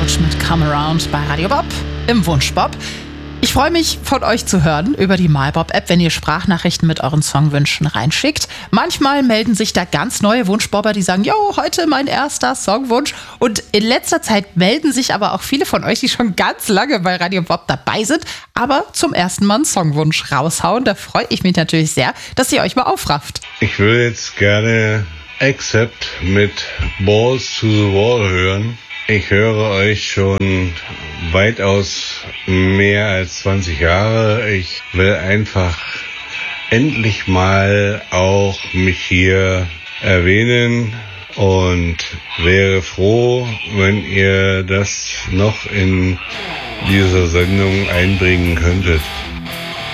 George mit Come Around bei Radio Bob im Wunschbob. Ich freue mich, von euch zu hören über die MyBob-App, wenn ihr Sprachnachrichten mit euren Songwünschen reinschickt. Manchmal melden sich da ganz neue Wunschbobber, die sagen, jo, heute mein erster Songwunsch. Und in letzter Zeit melden sich aber auch viele von euch, die schon ganz lange bei Radio Bob dabei sind, aber zum ersten Mal einen Songwunsch raushauen. Da freue ich mich natürlich sehr, dass ihr euch mal aufrafft. Ich würde jetzt gerne Accept mit Balls to the Wall hören. Ich höre euch schon weitaus mehr als 20 Jahre. Ich will einfach endlich mal auch mich hier erwähnen und wäre froh, wenn ihr das noch in dieser Sendung einbringen könntet.